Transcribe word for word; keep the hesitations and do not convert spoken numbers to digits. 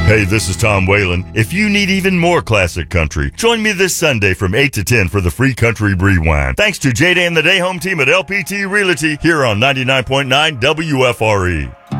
Hey, this is Tom Whalen. If you need even more classic country, join me this Sunday from eight to ten for the Free Country Rewind. Thanks to J-Day and the Day Home team at L P T Realty here on ninety-nine point nine W F R E.